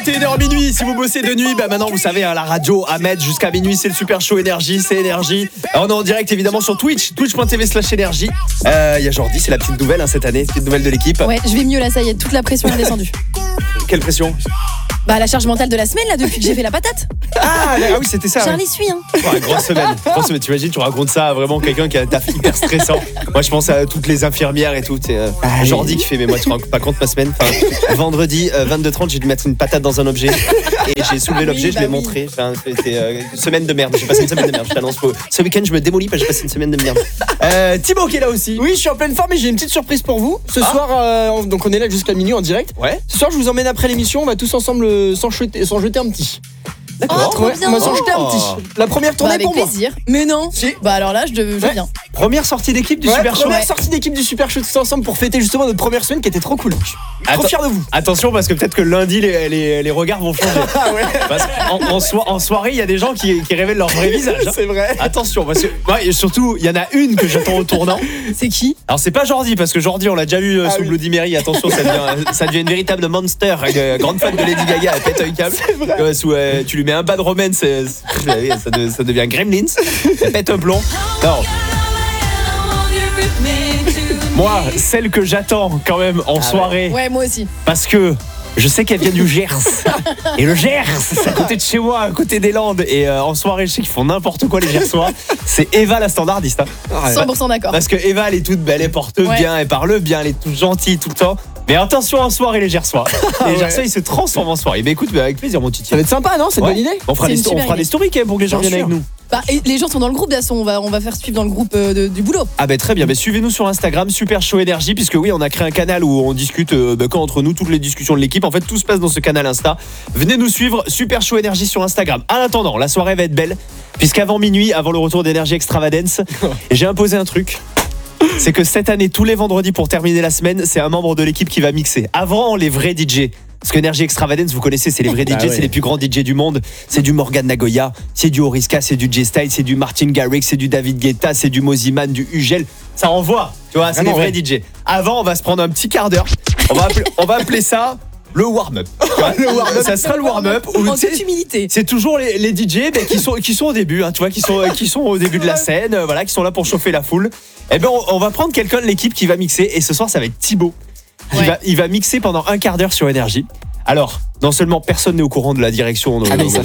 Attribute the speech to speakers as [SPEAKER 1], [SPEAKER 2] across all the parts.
[SPEAKER 1] 21h minuit. Si vous bossez de nuit, maintenant vous savez, la radio à mettre jusqu'à minuit, c'est le Super Show Énergie, c'est Énergie. On est en direct évidemment sur Twitch, twitch.tv/énergie. Il y a Jordi, c'est la petite nouvelle cette année, petite nouvelle de l'équipe.
[SPEAKER 2] Ouais, je vais mieux là, ça y est, toute la pression est descendue.
[SPEAKER 1] Quelle pression?
[SPEAKER 2] La charge mentale de la semaine là, depuis que j'ai fait la patate.
[SPEAKER 1] Ah oui, c'était ça.
[SPEAKER 2] Charlie suit
[SPEAKER 1] Grosse semaine. T'imagines, tu racontes ça à vraiment quelqu'un qui a un taf hyper stressant. Moi je pense à toutes les infirmières et tout. Jordi qui fait, mais moi tu te rends pas compte ma semaine. Vendredi 22h30, j'ai dû mettre une patate dans un objet et j'ai soulevé l'objet, je l'ai montré. C'était une semaine de merde. J'ai passé une semaine de merde. Je t'annonce. Ce week-end je me démolis parce que j'ai passé une semaine de merde. Thibaut qui est là aussi.
[SPEAKER 3] Oui, je suis en pleine forme et j'ai une petite surprise pour vous. Ce soir, donc on est là jusqu'à minuit en direct.
[SPEAKER 1] Ouais.
[SPEAKER 3] Ce soir, je vous emmène après l'émission. On va tous ensemble s'en jeter un petit.
[SPEAKER 2] Oh, trop bien.
[SPEAKER 3] On va s'en jeter un petit. La première tournée
[SPEAKER 2] avec
[SPEAKER 3] pour moi.
[SPEAKER 2] plaisir. Mais non.
[SPEAKER 3] Si.
[SPEAKER 2] Alors là, je viens.
[SPEAKER 1] Première sortie d'équipe du Super Show.
[SPEAKER 3] Première sortie d'équipe du Super Show tous ensemble pour fêter justement notre première semaine qui était trop cool. Trop fier de vous.
[SPEAKER 1] Attention parce que peut-être que lundi les regards vont changer. Parce qu'en soirée, il y a des gens qui révèlent leur vrai visage.
[SPEAKER 3] C'est vrai.
[SPEAKER 1] Attention parce que surtout, il y en a une que j'attends au tournant.
[SPEAKER 2] C'est qui?
[SPEAKER 1] Alors c'est pas Jordi parce que Jordi on l'a déjà vu sous Bloody Mary. Attention, ça devient une véritable monster. Grande fan de Lady Gaga, elle pète un câble. Tu lui mets un bad romance, ça devient Gremlins. Elle pète un plomb. Non. Moi, celle que j'attends quand même en soirée.
[SPEAKER 2] Ouais, moi aussi.
[SPEAKER 1] Parce que je sais qu'elle vient du Gers. Et le Gers, c'est à côté de chez moi, à côté des Landes. Et en soirée, je sais qu'ils font n'importe quoi les Gersois. C'est Eva la standardiste.
[SPEAKER 2] 100% d'accord.
[SPEAKER 1] Parce que Eva, elle est toute belle, elle porte bien, elle parle bien, elle est toute gentille tout le temps. Mais attention en soirée les Gersois. Les Gersois ils se transforment en soirée. Mais écoute, avec plaisir mon Titi.
[SPEAKER 3] Ça va être sympa, non? C'est une bonne idée.
[SPEAKER 1] On fera des stories quand même pour que les gens viennent avec nous.
[SPEAKER 2] Et les gens sont dans le groupe d'assaut, on va faire suivre dans le groupe du boulot.
[SPEAKER 1] Très bien, suivez-nous sur Instagram, Super Show Énergie, puisque oui, on a créé un canal où on discute entre nous, toutes les discussions de l'équipe. En fait, tout se passe dans ce canal Insta. Venez nous suivre, Super Show Énergie sur Instagram. En attendant, la soirée va être belle, puisqu'avant minuit, avant le retour d'Énergie Extravagance, j'ai imposé un truc. C'est que cette année, tous les vendredis pour terminer la semaine, c'est un membre de l'équipe qui va mixer. Avant, les vrais DJ. Parce qu'Energy Extravagance, vous connaissez, c'est les vrais DJ, c'est les plus grands DJ du monde. C'est du Morgan Nagoya, c'est du Oriska, c'est du J-Style, c'est du Martin Garrix, c'est du David Guetta, c'est du Moziman, du Ugel. Ça envoie, tu vois, c'est les vrais DJ. Avant, on va se prendre un petit quart d'heure. On va appeler ça le warm-up. Ça sera le warm-up.
[SPEAKER 2] En toute humilité.
[SPEAKER 1] C'est toujours les DJ qui sont au début, tu vois, qui sont au début de la scène, qui sont là pour chauffer la foule. On va prendre quelqu'un de l'équipe qui va mixer. Et ce soir, ça va être Thibaut. Il va mixer pendant un quart d'heure sur Énergie. Alors, non seulement personne n'est au courant de la direction.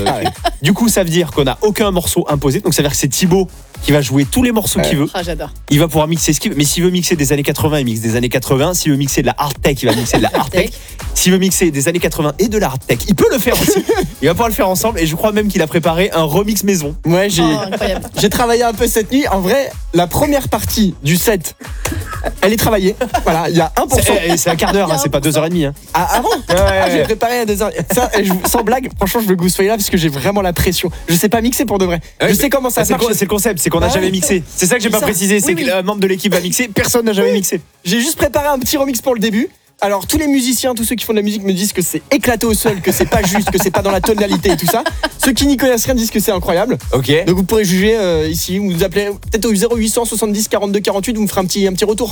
[SPEAKER 1] Du coup, ça veut dire qu'on n'a aucun morceau imposé. Donc, ça veut dire que c'est Thibaut qui va jouer tous les morceaux qu'il veut.
[SPEAKER 2] J'adore.
[SPEAKER 1] Il va pouvoir mixer ce qu'il veut. Mais s'il veut mixer des années 80, il mixe des années 80. S'il veut mixer de la hard tech, il va mixer de la hard tech. S'il veut mixer des années 80 et de la hard tech, il peut le faire aussi. Il va pouvoir le faire ensemble. Et je crois même qu'il a préparé un remix maison.
[SPEAKER 3] Ouais, j'ai travaillé un peu cette nuit. En vrai, la première partie du set, elle est travaillée. Voilà, il y a 1%.
[SPEAKER 1] C'est un quart d'heure, c'est pas 2h30.
[SPEAKER 3] Ah bon? J'ai préparé à 2h. Ça, sans blague, franchement, je veux que vous soyez là parce que j'ai vraiment la pression. Je sais pas mixer pour de vrai. Je sais comment ça marche.
[SPEAKER 1] C'est le concept, c'est qu'on n'a jamais mixé. C'est ça que j'ai pas précisé, c'est que un membre de l'équipe va mixer, personne n'a jamais mixé.
[SPEAKER 3] J'ai juste préparé un petit remix pour le début. Alors tous les musiciens, tous ceux qui font de la musique me disent que c'est éclaté au sol, que c'est pas juste, que c'est pas dans la tonalité et tout ça. Ceux qui n'y connaissent rien disent que c'est incroyable.
[SPEAKER 1] Ok.
[SPEAKER 3] Donc vous pourrez juger ici, vous nous appelez peut-être au 0800 70 42 48, vous me ferez un petit retour.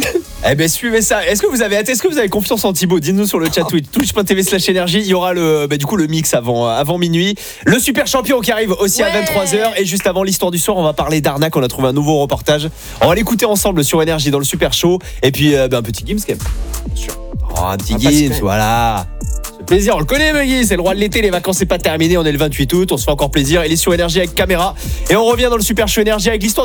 [SPEAKER 1] Suivez ça. Est-ce que vous avez confiance en Thibaut? Dites-nous sur le chat twitch.tv/énergie. Il y aura le mix avant minuit. Le super champion qui arrive aussi à 23h. Et juste avant l'histoire du soir, on va parler d'arnaque. On a trouvé un nouveau reportage. On va l'écouter ensemble sur Énergie dans le super show. Et puis un petit Gims quand même. Un petit Gims, voilà. C'est plaisir, on le connaît Meggy, c'est le roi de l'été, les vacances c'est pas terminé, on est le 28 août, on se fait encore plaisir. Il est sur Énergie avec caméra. Et on revient dans le super show Énergie avec l'histoire